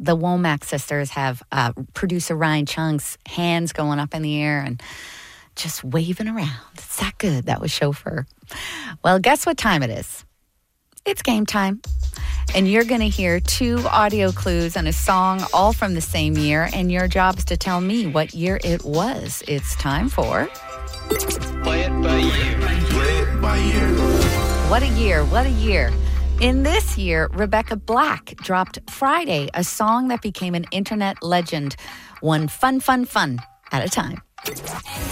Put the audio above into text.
the Womack sisters have producer Ryan Chung's hands going up in the air and just waving around. It's that good. That was Chauffeur. Well, guess what time it is? It's game time. And you're going to hear 2 audio clues and a song all from the same year. And your job is to tell me what year it was. It's time for... Play it by year. Play it by year. What a year. What a year. In this year, Rebecca Black dropped Friday, a song that became an internet legend, one fun at a time.